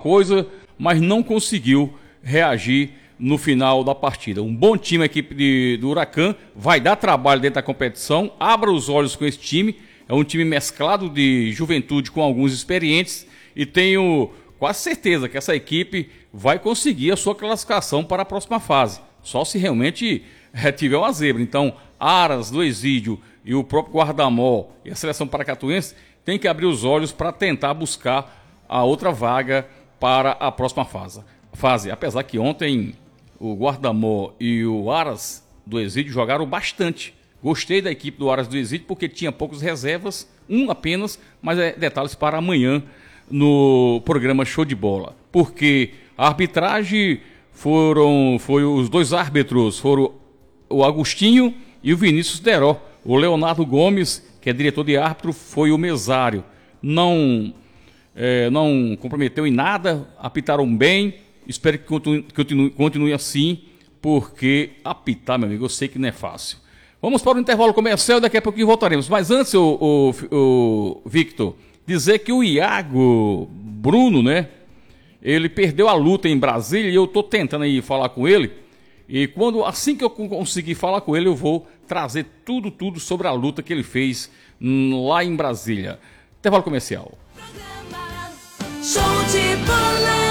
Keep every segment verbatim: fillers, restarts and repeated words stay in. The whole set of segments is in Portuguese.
coisa, mas não conseguiu reagir no final da partida. Um bom time, a equipe de, do Huracan, vai dar trabalho dentro da competição. Abra os olhos com esse time. É um time mesclado de juventude com alguns experientes e tenho quase certeza que essa equipe vai conseguir a sua classificação para a próxima fase. Só se realmente tiver uma zebra. Então, Aras, do Exídio e o próprio Guardamó e a seleção paracatuense tem que abrir os olhos para tentar buscar a outra vaga para a próxima fase. fase. Apesar que ontem o Guardamó e o Aras do Exídio jogaram bastante. Gostei da equipe do Aras do Exídio porque tinha poucas reservas, um apenas, mas é detalhes para amanhã no programa Show de Bola. Porque a arbitragem foram, foi os dois árbitros, foram o Agostinho e o Vinícius Deró. O Leonardo Gomes, que é diretor de árbitro, foi o mesário. Não, é, não comprometeu em nada, apitaram bem. Espero que continue, continue, continue assim, porque apitar, meu amigo, eu sei que não é fácil. Vamos para o intervalo comercial e daqui a pouquinho voltaremos. Mas antes, o, o, o Victor, dizer que o Iago Bruno, né? Ele perdeu a luta em Brasília e eu estou tentando aí falar com ele. E quando, assim que eu conseguir falar com ele, eu vou trazer tudo, tudo sobre a luta que ele fez hum, lá em Brasília. Intervalo comercial. Show de bola.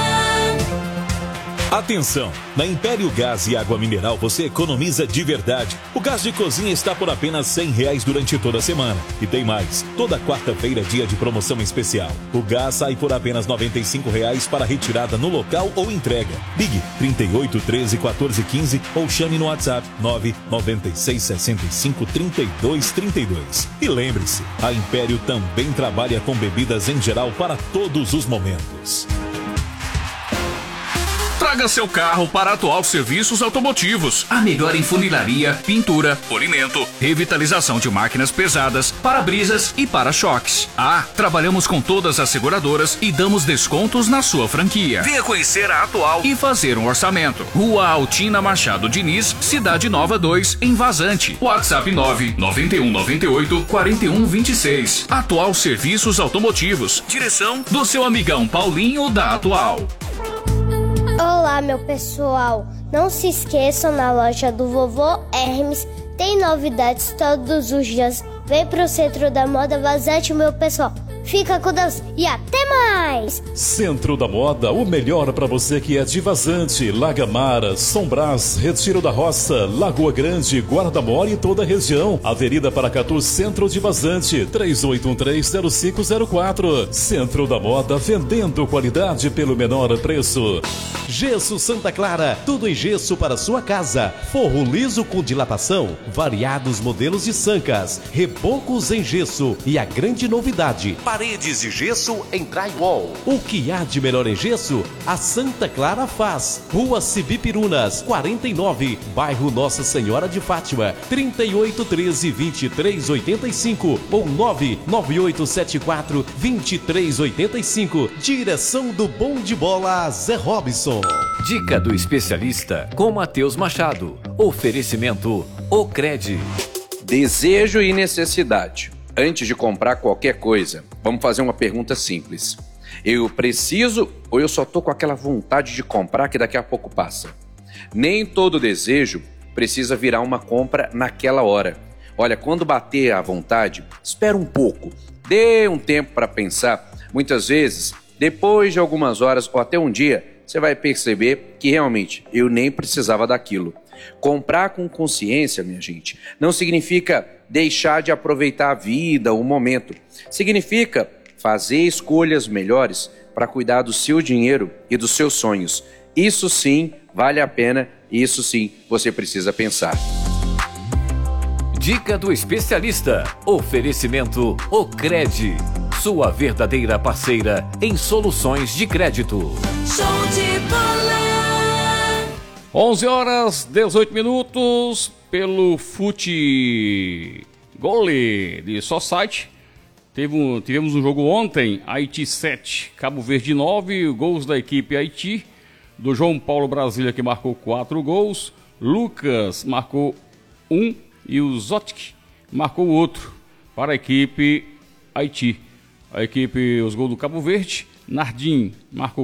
Atenção! Na Império Gás e Água Mineral você economiza de verdade. O gás de cozinha está por apenas cem reais durante toda a semana. E tem mais, toda quarta-feira é dia de promoção especial. O gás sai por apenas noventa e cinco reais para retirada no local ou entrega. Ligue trinta e oito, treze, quatorze, quinze ou chame no WhatsApp nove nove seis, seis cinco, três dois três dois. E lembre-se, a Império também trabalha com bebidas em geral para todos os momentos. Traga seu carro para a Atual Serviços Automotivos. A melhor em funilaria, pintura, polimento, revitalização de máquinas pesadas, para-brisas e para-choques. Ah, trabalhamos com todas as seguradoras e damos descontos na sua franquia. Venha conhecer a Atual e fazer um orçamento. Rua Altina Machado Diniz, Cidade Nova dois, em Vazante. WhatsApp nove nove um nove oito, quatro um dois seis. Atual Serviços Automotivos. Direção do seu amigão Paulinho da Atual. Olá, meu pessoal. Não se esqueçam, na loja do Vovô Hermes tem novidades todos os dias. Vem pro Centro da Moda Vazante, meu pessoal. Fica com Deus e até mais! Centro da Moda, o melhor para você que é de Vazante, Lagamara, São Brás, Retiro da Roça, Lagoa Grande, Guarda-Mor e toda a região. Avenida Paracatu, Centro de Vazante, três oito um três, zero cinco zero quatro. Centro da Moda, vendendo qualidade pelo menor preço. Gesso Santa Clara, tudo em gesso para sua casa. Forro liso com dilatação, variados modelos de sancas, rebocos em gesso e a grande novidade, paredes de gesso em drywall. O que há de melhor em gesso, a Santa Clara faz. Rua Cibipirunas, quarenta e nove, bairro Nossa Senhora de Fátima, trinta e oito, treze, vinte e três, oitenta e cinco ou nove nove oito sete quatro, vinte e três oitenta e cinco. Direção do Bom de Bola, Zé Robson. Dica do especialista com Matheus Machado. Oferecimento Ocred. Desejo e necessidade. Antes de comprar qualquer coisa, vamos fazer uma pergunta simples. Eu preciso ou eu só tô com aquela vontade de comprar que daqui a pouco passa? Nem todo desejo precisa virar uma compra naquela hora. Olha, quando bater a vontade, espera um pouco. Dê um tempo para pensar. Muitas vezes, depois de algumas horas ou até um dia, você vai perceber que realmente eu nem precisava daquilo. Comprar com consciência, minha gente, não significa deixar de aproveitar a vida, o momento. Significa fazer escolhas melhores para cuidar do seu dinheiro e dos seus sonhos. Isso sim vale a pena, isso sim você precisa pensar. Dica do especialista. Oferecimento Ocred. Sua verdadeira parceira em soluções de crédito. Show de bola. onze horas, dezoito minutos, pelo Fute Gole de Society. Teve um, tivemos um jogo ontem, Haiti sete, Cabo Verde nove, gols da equipe Haiti, do João Paulo Brasília, que marcou quatro gols, Lucas marcou um e o Zotic marcou outro para a equipe Haiti. A equipe, os gols do Cabo Verde, Nardim marcou